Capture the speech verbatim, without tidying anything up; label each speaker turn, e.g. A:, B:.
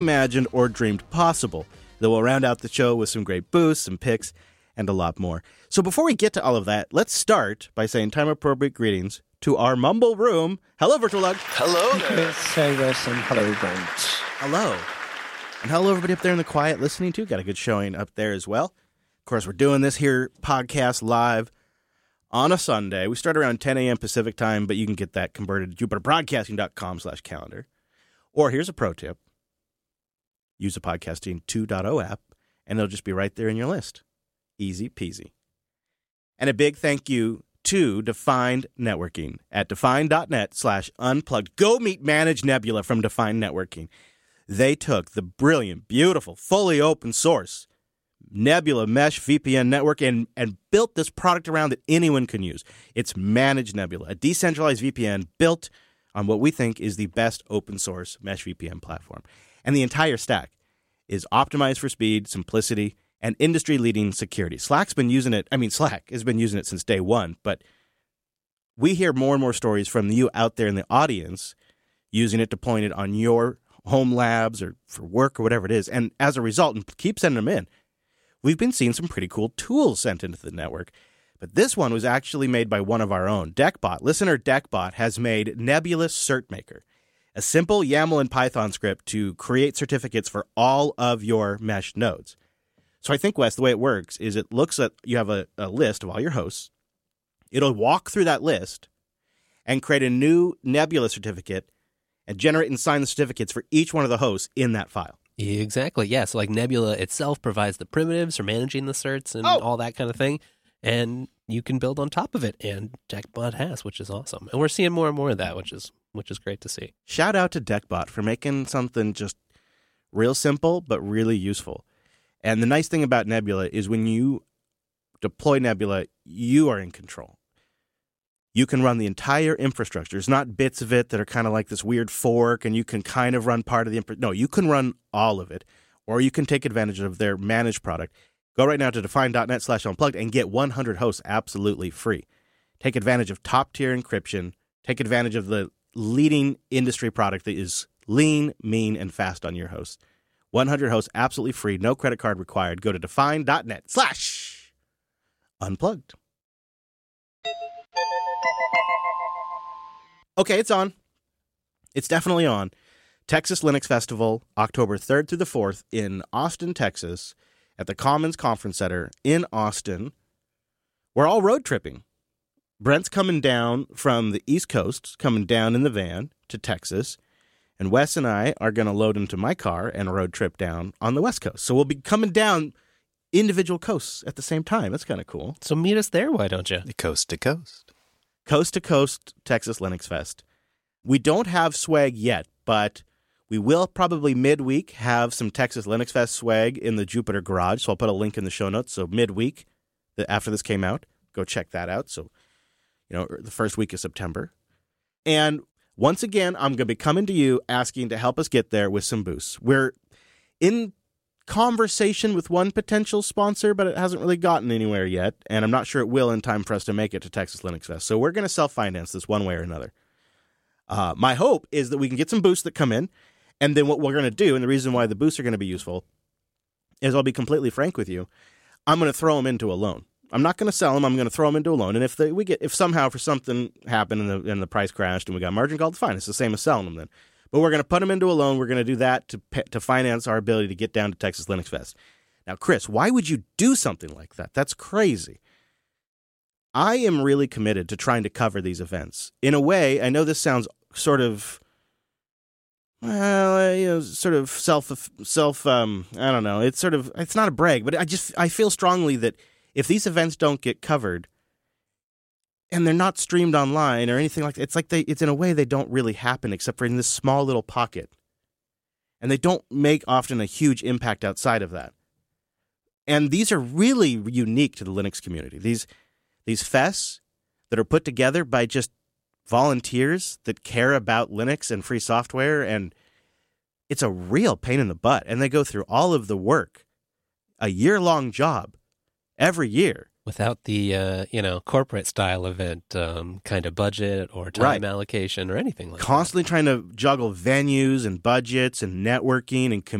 A: imagined or dreamed possible. Then we'll round out the show with some great boosts, some picks, and a lot more. So before we get to all of that, let's start by saying time-appropriate greetings to our Mumble Room. Hello, Virtual Lug.
B: Hello there.
C: Say this and hello, Brent.
A: Hello. And hello, everybody up there in the quiet listening to. Got a good showing up there as well. Of course, we're doing this here podcast live on a Sunday. We start around ten a.m. Pacific time, but you can get that converted to jupiterbroadcasting.com slash calendar. Or here's a pro tip. Use the Podcasting two point oh app, and it'll just be right there in your list. Easy peasy. And a big thank you to Defined Networking at defined.net slash unplugged. Go meet Manage Nebula from Defined Networking. They took the brilliant, beautiful, fully open source Nebula Mesh V P N network and, and built this product around that anyone can use. It's Manage Nebula, a decentralized V P N built on what we think is the best open source Mesh V P N platform. And the entire stack is optimized for speed, simplicity, and industry-leading security. Slack's been using it. I mean, Slack has been using it since day one, but we hear more and more stories from you out there in the audience using it, deploying it on your home labs or for work or whatever it is. And as a result, and keep sending them in, we've been seeing some pretty cool tools sent into the network. But this one was actually made by one of our own. Deckbot, listener Deckbot, has made Nebula CertMaker, a simple YAML and Python script to create certificates for all of your mesh nodes. So I think, Wes, the way it works is it looks at, you have a, a list of all your hosts. It'll walk through that list and create a new Nebula certificate and generate and sign the certificates for each one of the hosts in that file.
B: Exactly, yeah. So like Nebula itself provides the primitives for managing the certs and
A: oh.
B: all that kind of thing. And you can build on top of it. And Deckbot has, which is awesome. And we're seeing more and more of that, which is which is great to see.
A: Shout out to Deckbot for making something just real simple but really useful. And the nice thing about Nebula is when you deploy Nebula, you are in control. You can run the entire infrastructure. It's not bits of it that are kind of like this weird fork, and you can kind of run part of the infrastructure. No, you can run all of it, or you can take advantage of their managed product. Go right now to define.net slash unplugged and get one hundred hosts absolutely free. Take advantage of top-tier encryption. Take advantage of the leading industry product that is lean, mean, and fast on your hosts. one hundred hosts absolutely free, no credit card required. Go to define.net slash unplugged. Okay, it's on. It's definitely on. Texas Linux Festival, October third through the fourth in Austin, Texas, at the Commons Conference Center in Austin. We're all road tripping. Brent's coming down from the East Coast, coming down in the van to Texas, and Wes and I are going to load into my car and road trip down on the West Coast. So we'll be coming down individual coasts at the same time. That's kind of cool.
B: So meet us there, why don't you?
C: Coast to coast.
A: Coast to coast Texas Linux Fest. We don't have swag yet, but we will probably midweek have some Texas Linux Fest swag in the Jupiter Garage. So I'll put a link in the show notes. So midweek, after this came out, go check that out. So, you know, the first week of September. And once again, I'm going to be coming to you asking to help us get there with some boosts. We're in conversation with one potential sponsor, but it hasn't really gotten anywhere yet, and I'm not sure it will in time for us to make it to Texas Linux Fest. So we're going to self-finance this one way or another. Uh, my hope is that we can get some boosts that come in, and then what we're going to do, and the reason why the boosts are going to be useful, is I'll be completely frank with you, I'm going to throw them into a loan. I'm not going to sell them. I'm going to throw them into a loan, and if they, we get if somehow for something happened and the, and the price crashed and we got margin called, fine. It's the same as selling them then. But we're going to put them into a loan. We're going to do that to to finance our ability to get down to Texas Linux Fest. Now, Chris, why would you do something like that? That's crazy. I am really committed to trying to cover these events. In a way, I know this sounds sort of, well, you know, sort of self, self. Um, I don't know. It's sort of, it's not a brag, but I just, I feel strongly that if these events don't get covered, and they're not streamed online or anything like that, it's like they, it's in a way they don't really happen except for in this small little pocket. And they don't make often a huge impact outside of that. And these are really unique to the Linux community. These, these fests that are put together by just volunteers that care about Linux and free software, and it's a real pain in the butt. And they go through all of the work, a year-long job, every year,
B: without the uh, you know corporate style event um, kind of budget or time
A: Right.
B: allocation or anything like
A: Constantly trying to juggle venues and budgets and networking and